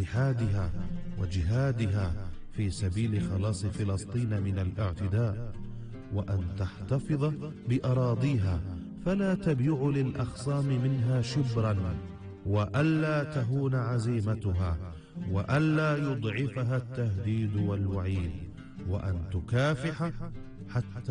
اتحادها وجهادها في سبيل خلاص فلسطين من الاعتداء، وأن تحتفظ بأراضيها فلا تبيع للأخصام منها شبرا، وألا تهون عزيمتها، وألا يضعفها التهديد والوعيد، وأن تكافح حتى